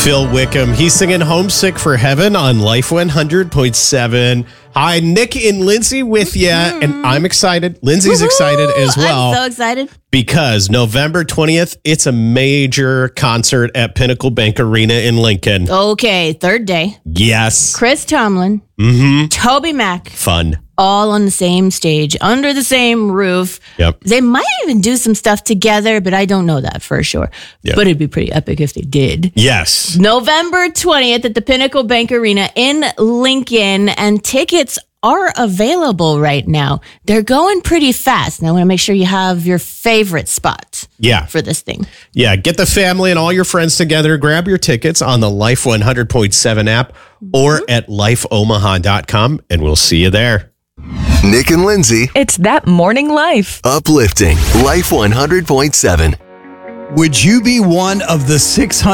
Phil Wickham. He's singing Homesick for Heaven on Life 100.7. Hi, Nick and Lindsay with you, and I'm excited. Lindsay's excited as well. I'm so excited. Because November 20th, it's a major concert at Pinnacle Bank Arena in Lincoln. Okay, third day. Yes. Chris Tomlin, Toby Mac, Fun. all on the same stage, under the same roof. Yep. They might even do some stuff together, but I don't know that for sure. Yep. But it'd be pretty epic if they did. Yes. November 20th at the Pinnacle Bank Arena in Lincoln, and tickets are available right now. They're going pretty fast. And I want to make sure you have your favorite spot for this thing. Yeah, get the family and all your friends together. Grab your tickets on the Life 100.7 app or at lifeomaha.com, and we'll see you there. Nick and Lindsay. It's That Morning Life. Uplifting Life 100.7. Would you be one of the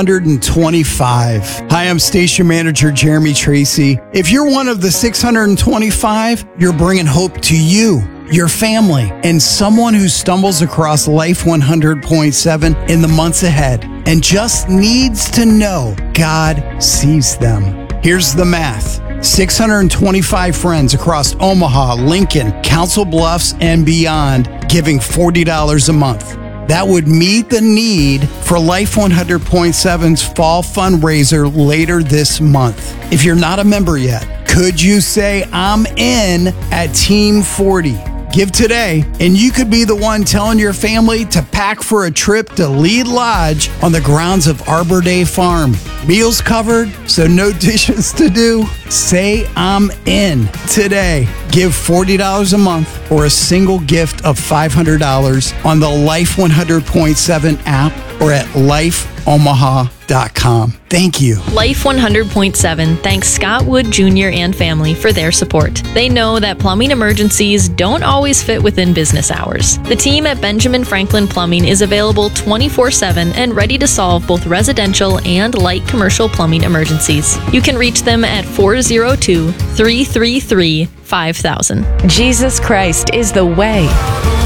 625? Hi, I'm station manager Jeremy Tracy. If you're one of the 625, you're bringing hope to you, your family, and someone who stumbles across Life 100.7 in the months ahead and just needs to know God sees them. Here's the math. 625 friends across Omaha, Lincoln, Council Bluffs, and beyond giving $40 a month. That would meet the need for Life 100.7's fall fundraiser later this month. If you're not a member yet, could you say I'm in at Team 40? Give today, and you could be the one telling your family to pack for a trip to Lead Lodge on the grounds of Arbor Day Farm. Meals covered, so no dishes to do. Say I'm in today. Give $40 a month or a single gift of $500 on the Life 100.7 app or at lifeomaha.com. Thank you. Life 100.7 thanks Scott Wood Jr. and family for their support. They know that plumbing emergencies don't always fit within business hours. The team at Benjamin Franklin Plumbing is available 24/7 and ready to solve both residential and light commercial plumbing emergencies. You can reach them at 402-333-5000. Jesus Christ is the way,